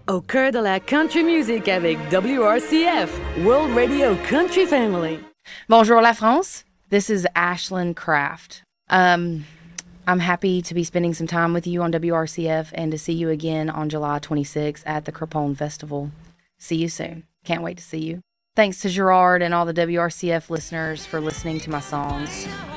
Au cœur de la country music avec WRCF, World Radio Country Family. Bonjour la France. This is Ashlyn Kraft. I'm happy to be spending some time with you on WRCF and to see you again on July 26th at the Craponne Festival. See you soon. Can't wait to see you. Thanks to Gerard and all the WRCF listeners for listening to my songs.